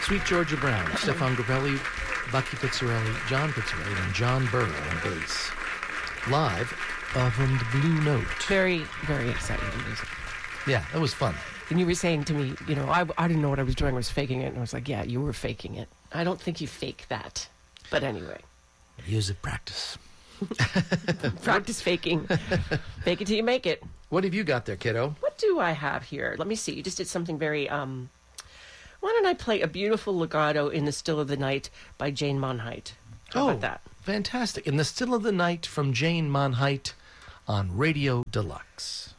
Sweet Georgia Brown, Stefan Grappelli, Bucky Pizzarelli, John Pizzarelli, and John Burrow on bass. Live from the Blue Note. Very, very exciting music. Yeah, that was fun. And you were saying to me, I didn't know what I was doing. I was faking it. And I was like, yeah, you were faking it. I don't think you fake that. But anyway. Years of practice. Practice faking. Fake it till you make it. What have you got there, kiddo? What do I have here? Let me see. You just did something very, why don't I play A Beautiful Legato in the Still of the Night by Jane Monheit? How about that? Fantastic. In the Still of the Night from Jane Monheit on Radio Deluxe.